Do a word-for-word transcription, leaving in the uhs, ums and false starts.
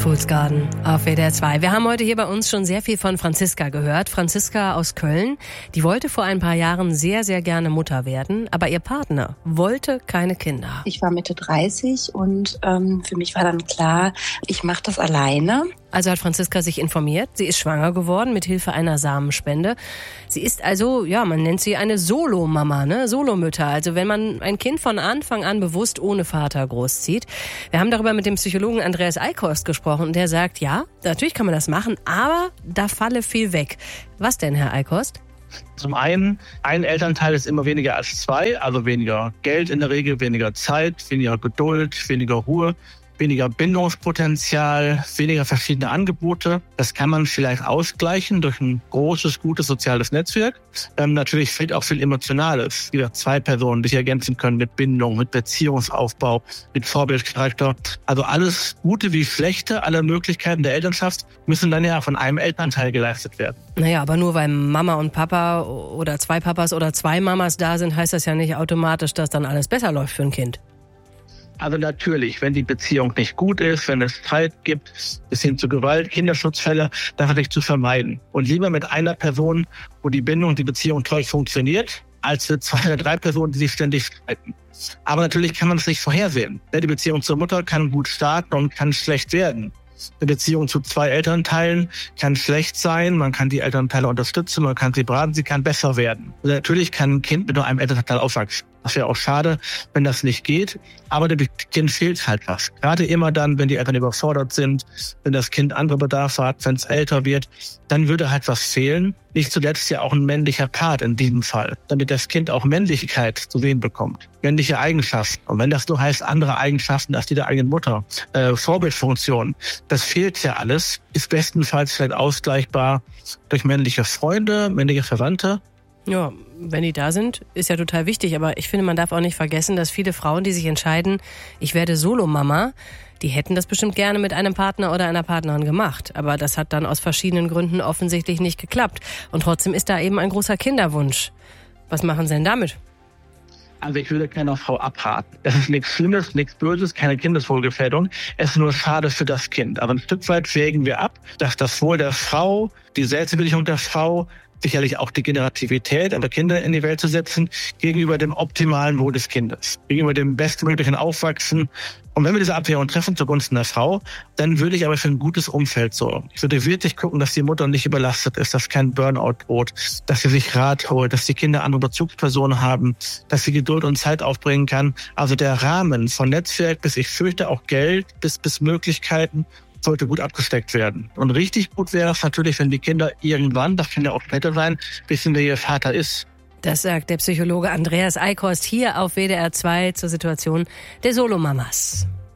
Fool's Garden auf W D R zwei. Wir haben heute hier bei uns schon sehr viel von Franziska gehört. Franziska aus Köln, die wollte vor ein paar Jahren sehr, sehr gerne Mutter werden, aber ihr Partner wollte keine Kinder. Ich war Mitte dreißig und ähm, für mich war dann klar, ich mache das alleine. Also hat Franziska sich informiert. Sie ist schwanger geworden mit Hilfe einer Samenspende. Sie ist also, ja, man nennt sie eine Solomama, ne? Solomütter. Also wenn man ein Kind von Anfang an bewusst ohne Vater großzieht. Wir haben darüber mit dem Psychologen Andreas Eikhost gesprochen und der sagt, ja, natürlich kann man das machen, aber da falle viel weg. Was denn, Herr Eikhost? Zum einen, ein Elternteil ist immer weniger als zwei, also weniger Geld in der Regel, weniger Zeit, weniger Geduld, weniger Ruhe, weniger Bindungspotenzial, weniger verschiedene Angebote. Das kann man vielleicht ausgleichen durch ein großes, gutes soziales Netzwerk. Ähm, natürlich fehlt auch viel Emotionales. Wie gesagt, zwei Personen, die sich ergänzen können mit Bindung, mit Beziehungsaufbau, mit Vorbildcharakter. Also alles Gute wie Schlechte, alle Möglichkeiten der Elternschaft müssen dann ja von einem Elternteil geleistet werden. Naja, aber nur weil Mama und Papa oder zwei Papas oder zwei Mamas da sind, heißt das ja nicht automatisch, dass dann alles besser läuft für ein Kind. Also natürlich, wenn die Beziehung nicht gut ist, wenn es Streit gibt, bis hin zu Gewalt, Kinderschutzfälle, dann natürlich zu vermeiden. Und lieber mit einer Person, wo die Bindung, die Beziehung toll funktioniert, als mit zwei oder drei Personen, die sich ständig streiten. Aber natürlich kann man es nicht vorhersehen. Die Beziehung zur Mutter kann gut starten und kann schlecht werden. Eine Beziehung zu zwei Elternteilen kann schlecht sein, man kann die Elternteile unterstützen, man kann sie beraten, sie kann besser werden. Und natürlich kann ein Kind mit nur einem Elternteil aufwachsen. Das wäre auch schade, wenn das nicht geht, aber dem Kind fehlt halt was. Gerade immer dann, wenn die Eltern überfordert sind, wenn das Kind andere Bedarfe hat, wenn es älter wird, dann würde halt was fehlen. Nicht zuletzt ja auch ein männlicher Part in diesem Fall, damit das Kind auch Männlichkeit zu sehen bekommt, männliche Eigenschaften. Und wenn das nur heißt, andere Eigenschaften als die der eigenen Mutter, äh, Vorbildfunktion, das fehlt ja alles, ist bestenfalls vielleicht ausgleichbar durch männliche Freunde, männliche Verwandte. Ja, wenn die da sind, ist ja total wichtig. Aber ich finde, man darf auch nicht vergessen, dass viele Frauen, die sich entscheiden, ich werde Solomama, die hätten das bestimmt gerne mit einem Partner oder einer Partnerin gemacht. Aber das hat dann aus verschiedenen Gründen offensichtlich nicht geklappt. Und trotzdem ist da eben ein großer Kinderwunsch. Was machen Sie denn damit? Also ich würde keiner Frau abraten. Das ist nichts Schlimmes, nichts Böses, keine Kindeswohlgefährdung. Es ist nur schade für das Kind. Aber ein Stück weit wägen wir ab, dass das Wohl der Frau, die Selbstbestimmung der Frau, sicherlich auch die Generativität der Kinder in die Welt zu setzen, gegenüber dem optimalen Wohl des Kindes, gegenüber dem bestmöglichen Aufwachsen. Und wenn wir diese Abwägung treffen zugunsten der Frau, dann würde ich aber für ein gutes Umfeld sorgen. Ich würde wirklich gucken, dass die Mutter nicht überlastet ist, dass kein Burnout droht, dass sie sich Rat holt, dass die Kinder andere Bezugspersonen haben, dass sie Geduld und Zeit aufbringen kann. Also der Rahmen von Netzwerk bis, ich fürchte, auch Geld bis, bis Möglichkeiten sollte gut abgesteckt werden. Und richtig gut wäre es natürlich, wenn die Kinder irgendwann, das kann ja auch später sein, wissen, wer ihr Vater ist. Das sagt der Psychologe Andreas Eikhost hier auf W D R zwei zur Situation der Solomamas.